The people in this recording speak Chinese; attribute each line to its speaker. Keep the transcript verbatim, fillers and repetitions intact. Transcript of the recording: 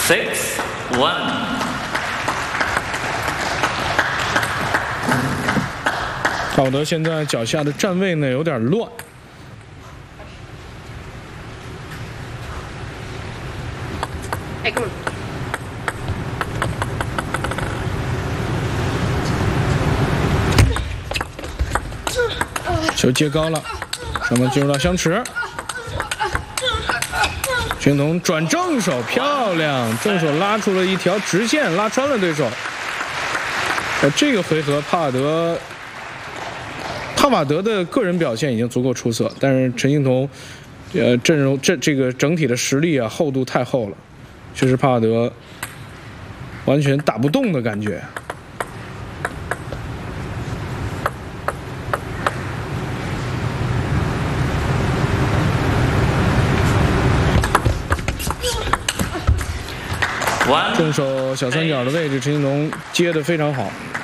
Speaker 1: six one。
Speaker 2: 帕瓦德现在脚下的站位呢有点乱。
Speaker 3: Hey, come on.
Speaker 2: 球接高了，双方进入到相持。陈彤转正手，漂亮，正手拉出了一条直线，拉穿了对手。呃，这个回合帕瓦德，帕瓦德的个人表现已经足够出色，但是陈幸同，呃，阵容这这个整体的实力啊，厚度太厚了。 确实，帕瓦德完全打不动的感觉。正手小三角的位置，陈幸同接得非常好。